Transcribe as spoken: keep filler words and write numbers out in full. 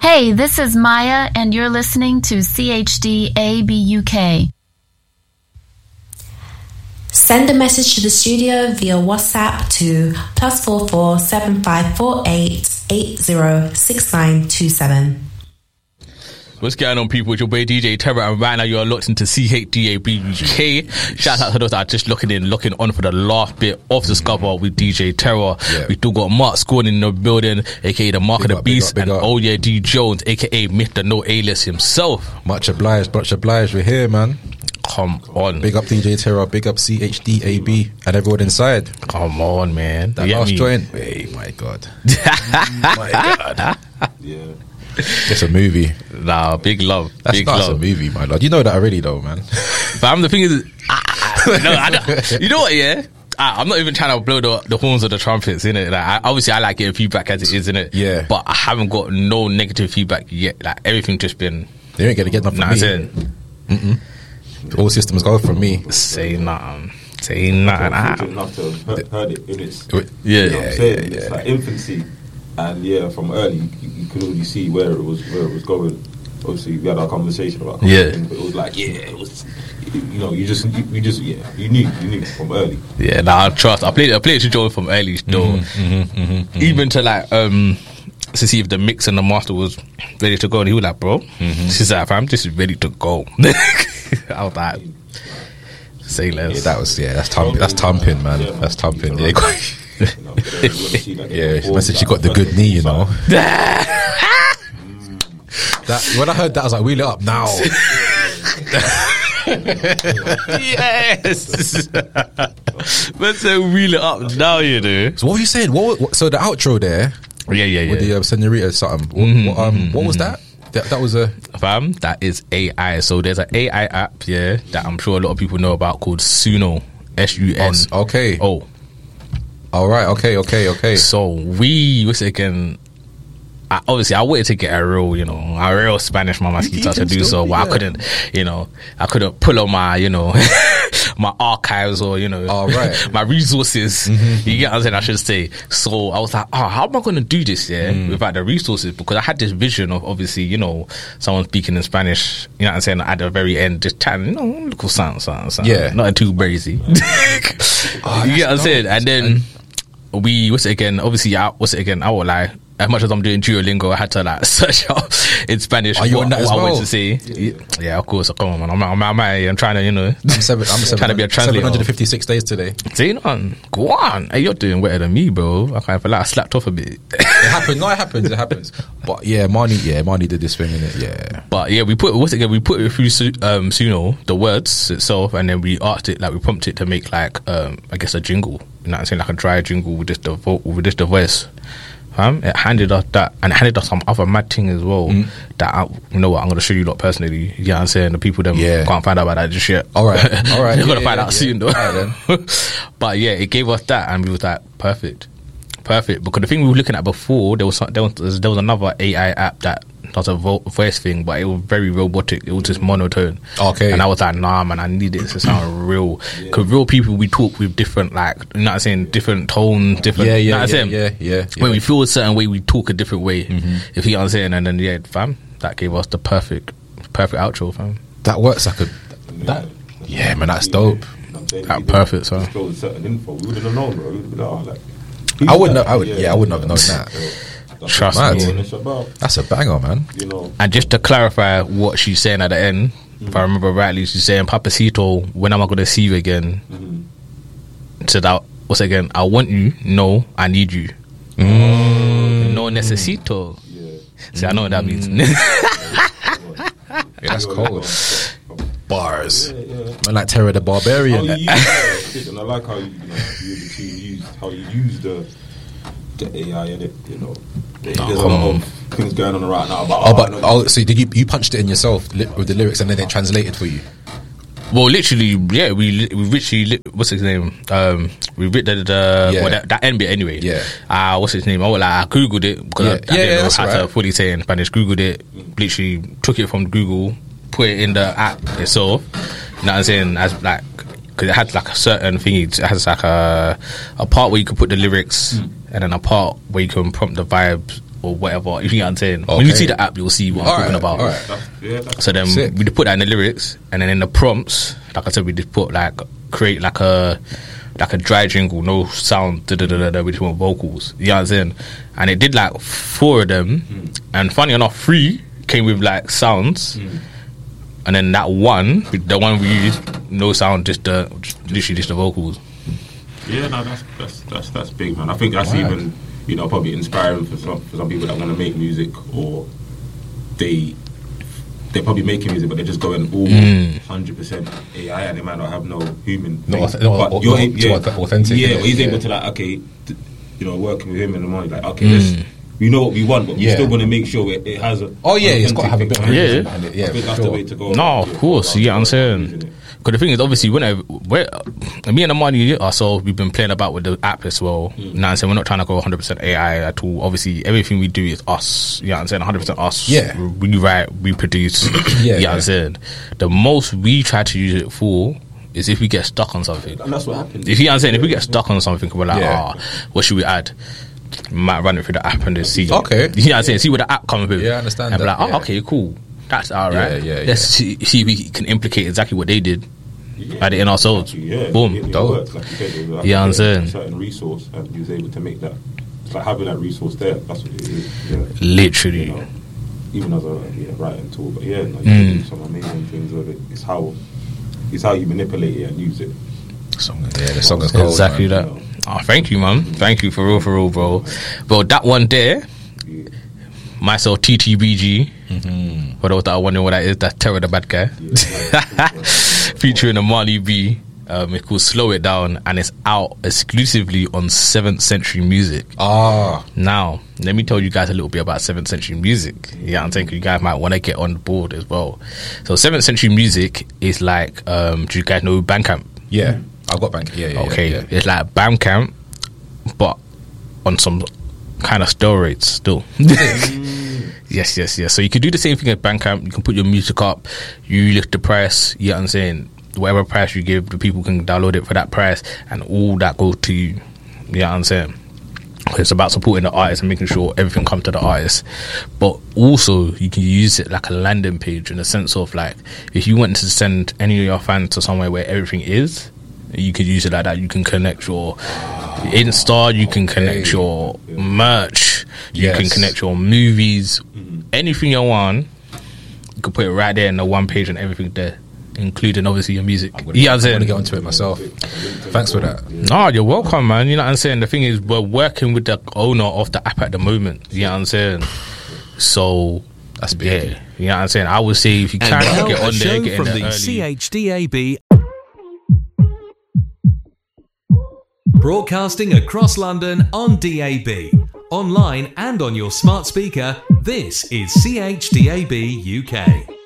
Hey, this is Maya, and you're listening to C H D A B U K. Send a message to the studio via WhatsApp to plus four four seven five four eight eight zero six nine two seven. What's going on, people? It's your boy D J Terror, and right now you are locked into C H D A B U K. Shout out to those that are just looking in, looking on for the last bit of the scupper with D J Terror. Yeah. We still got Mark Scorn in the building, aka the Mark big of the up, Beast, big up, big and up. Oh yeah, D Jones, aka Mister No A-List himself. Much obliged, much obliged. We're here, man. Come on. Big up D J Terror, big up C H D A B and everyone inside. Come on, man. That last joint. Hey, my God. My God. Yeah. It's a movie. Nah, big love. That's big not love. a movie, my lord. You know that already, though, man. But I'm the thing is, I, I, no, I don't, you know what? Yeah, I, I'm not even trying to blow the, the horns of the trumpets, innit? Like, I, obviously, I like getting feedback as it is, innit? Yeah. But I haven't got no negative feedback yet. Like everything just been. You ain't gonna get nothing nah, from me. Mm-mm. All systems go from me. Say nothing. Say nothing. I fortunate enough to have heard, heard it in its. Yeah, you know what I'm saying? yeah, yeah. It's like infancy. And yeah, from early, you, you could already see where it was, where it was going. Obviously, we had our conversation about yeah, but it was like, yeah, it was, you know, you just, you, you just, yeah, you knew, you knew from early. Yeah, nah, I trust. I played, I played to Joe from early, though. Mm-hmm, mm-hmm, mm-hmm. Even to like, um, to see if the mix and the master was ready to go, and he was like, bro, mm-hmm. She's like, fam, this is ready to go. I was like, say less. Yeah, that was, yeah, that's thumping, that's thumping, man. Yeah, that's thumping. Yeah, quite. You know, see, like, yeah, she must have she got the good knee, you know. That when I heard that, I was like, wheel it up now. Yes. Let's say wheel it up now, you know. So what were you saying? What, what so the outro there? Yeah, yeah, yeah. With the uh, senorita something. What, mm-hmm, what, um, mm-hmm, what was that? that? That was a fam. That is A I. So there's an A I app, yeah, that I'm sure a lot of people know about called Suno. S U N. Oh, okay. Oh. All right. Okay. Okay. Okay. So we was again. I, obviously, I wanted to get a real, you know, a real Spanish Mamacita to do so, but yeah. I couldn't, you know, I couldn't pull on my, you know, my archives or, you know, oh, right. my resources. Mm-hmm. You get what I'm saying? I should say. So I was like, oh, how am I going to do this, yeah, mm. without the resources? Because I had this vision of, obviously, you know, someone speaking in Spanish, you know what I'm saying, at the very end, just chatting, you know, little sound, sound, sound. Yeah. Nothing too crazy. Oh, you get what I'm saying? And then we, what's it again, obviously, I, what's it again, I won't lie. As much as I'm doing Duolingo, I had to like search out in Spanish Are you what, on that what as I well? wanted to say. Yeah, yeah, of course. Come on, man. I'm, I'm, I'm, I'm trying to, you know, I'm, seven, I'm seven, trying to be a translator. seven hundred fifty-six days today. See, on, go on. Hey, you're doing better than me, bro. I kind of feel like I slapped off a bit. It happens. No, it happens. It happens. But yeah, Marnie, yeah, Marnie did this thing in it. Yeah. But yeah, we put what's it again? We put it through um, Suno, the words itself, and then we asked it, like we prompted it to make like um, I guess a jingle. You know what I'm saying? Like a dry jingle with just the vo- with just the voice. Um, it handed us that, and it handed us some other mad thing as well. Mm. That I, you know what, I'm gonna show you lot personally. You know what I'm saying? The people that yeah. can't find out about that just yet. All right, all right. They're yeah, gonna find yeah, out yeah. soon, though. Right, then. But yeah, it gave us that, and we was like, perfect, perfect. Because the thing we were looking at before, there was some, there was there was another A I app that does a vo- voice thing, but it was very robotic. It was just monotone. Okay. And I was like, nah, man, I need it to sound real. Because yeah. real people, we talk with different, like, you know what I'm saying, different tones, different. Yeah, yeah, you know what yeah, I'm yeah, yeah, yeah. When we feel a certain way, we talk a different way. Mm-hmm. If you know what I'm saying, and then yeah, fam, that gave us the perfect, perfect outro, fam. That works like a. That, yeah, man, that's dope. That perfect, so. Certain info, we wouldn't have known, bro. We would have been like, like, I wouldn't know. I would. Yeah, yeah I wouldn't have known that. That's Trust me. That's a banger, man. You know. And just to clarify what she's saying at the end, mm-hmm. if I remember rightly, she's saying, Papacito, when am I going to see you again? Mm-hmm. So that, what's again? I want you. No, I need you. Mm. No necesito. Yeah. See, I know what that means. Yeah, that's cold. Bars. Yeah, yeah. Man, like Terror the Barbarian. How you use it, and I like how you, you know, you the two used how you use the the A I in it. You know, there's no, a lot of things going on right now. But, oh, but oh, so did you you punched it in yourself li- with the lyrics, and then it translated for you? Well, literally, yeah, we we literally what's his name? Um, we read the, the yeah. well, that, that end bit anyway. Yeah. Uh what's his name? I was like, I googled it because yeah. I, I yeah, didn't yeah, know how right. to fully say it in Spanish. Googled it, literally took it from Google, put it in the app itself. You know what I'm saying? As like, because it had like a certain thing. It has like a a part where you can put the lyrics, mm. and then a part where you can prompt the vibes or whatever. You know what I'm saying? Okay. When you see the app, you'll see what I'm all talking right, about. All right. That's, yeah, that's so then sick. we just put that in the lyrics, and then in the prompts, like I said, we just put like create like a like a dry jingle, no sound, da da da da da. We just want vocals. You know what I'm saying? And it did like four of them, mm. and funny enough, three came with like sounds. Mm. And then that one, the one we used, no sound, just the just, literally just the vocals. Yeah, no, that's that's that's that's big, man. I think that's wow. even, you know, probably inspiring for some for some people that want to make music, or they they're probably making music, but they're just going all hundred mm. percent A I, and they might not have no human. No, auth- no, but no, you're no yeah, authentic. Yeah, but he's yeah. able to like, okay, th- you know, working with him in the morning, like, okay, mm. let's. We know what we want, but we're yeah. still going to make sure it, it has a. Oh yeah, it's got to have a bit of yeah. behind it. Yeah, I think that's sure. the way to go. No, of course, yeah, I'm saying. Because the thing is, obviously, whenever we're, me and Amani ourselves, we've been playing about with the app as well. Mm. Now I'm saying we're not trying to go one hundred percent A I at all. Obviously, everything we do is us. Yeah, you know I'm saying one hundred percent us. Yeah, we write, we produce. yeah, you know I'm saying the most we try to use it for is if we get stuck on something. And that's what happens. If you know what I'm saying, if we get stuck on something, we're like, yeah. ah, oh, what should we add? Might run it through the app and just see. Okay. You know what I'm saying? See what the app comes with. Yeah, I understand. And be that, like, oh, yeah. okay, cool. That's all right. Yeah, yeah, Let's yeah. see, see if we can implicate exactly what they did. Yeah, Add it in ourselves. yeah, Boom. It, it Dope. works, like you said, it was like Yeah, I'm a saying. certain resource, and he was able to make that. It's like having that resource there. That's what it is. Yeah. Literally. You know, even as a yeah, writing tool, but yeah, no, you Mm. can do some amazing things with it. It's how it's how you manipulate it and use it. The song, yeah, the song is cold. Exactly man. that. You know. Oh, thank you, man. Thank you for real, for real, bro. Bro, that one there, Yeah. myself, T T B G. Mm-hmm. For those that are wondering what that is, that's Terror the Bad Guy. Yeah, Featuring a Marley B. Um, it's called Slow It Down, and it's out exclusively on seventh Century Music. Ah, Now, let me tell you guys a little bit about seventh Century Music. Yeah, I'm thinking you guys might want to get on board as well. So seventh Century Music is like, um, do you guys know Bandcamp? yeah, I've got bank. Yeah, yeah. Okay, yeah, yeah. it's like Bandcamp, but on some kind of steroids still. Yes, yes, yes. So you can do the same thing at Bandcamp. You can put your music up, you lift the price, you know what I'm saying? Whatever price you give, the people can download it for that price, and all that goes to you. You know what I'm saying? It's about supporting the artist and making sure everything comes to the artist. But also, you can use it like a landing page in the sense of like, if you want to send any of your fans to somewhere where everything is, you could use it like that. You can connect your Insta, you can connect Okay. your merch, you Yes. can connect your movies, anything you want. You can put it right there in the one page and everything there, including obviously your music. I'm gonna, Yeah, I'm I'm saying. gonna get onto it myself. Thanks for that. No, you're welcome, man. You know what I'm saying? The thing is, we're working with the owner of the app at the moment. You know what I'm saying? So, That's big. yeah. You know what I'm saying? I would say if you And can now get a on there, show get in from there the early. C H D A B, broadcasting across London on D A B, online and on your smart speaker. This is C H D A B U K.